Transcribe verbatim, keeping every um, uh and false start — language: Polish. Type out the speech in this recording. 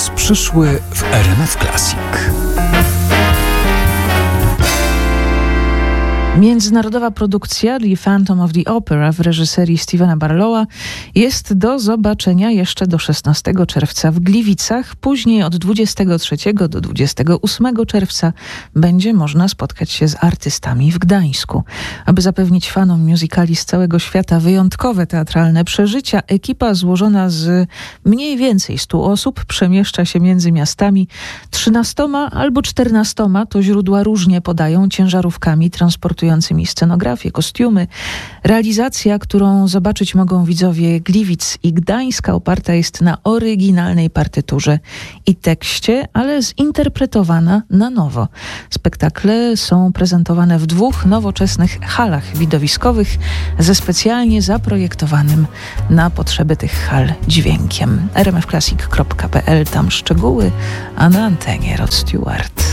Czas przyszły w R M F Classic. Międzynarodowa produkcja The Phantom of the Opera w reżyserii Stevena Barlowa jest do zobaczenia jeszcze do szesnastego czerwca w Gliwicach. Później od dwudziestego trzeciego do dwudziestego ósmego czerwca będzie można spotkać się z artystami w Gdańsku. Aby zapewnić fanom musicali z całego świata wyjątkowe teatralne przeżycia, ekipa złożona z mniej więcej stu osób przemieszcza się między miastami trzynastoma albo czternastoma, to źródła różnie podają, ciężarówkami transportującymi scenografię, kostiumy. Realizacja, którą zobaczyć mogą widzowie Gliwic i Gdańska, oparta jest na oryginalnej partyturze i tekście, ale zinterpretowana na nowo. Spektakle są prezentowane w dwóch nowoczesnych halach widowiskowych ze specjalnie zaprojektowanym na potrzeby tych hal dźwiękiem. r m f classic kropka p l, tam szczegóły, a na antenie Rod Stewart.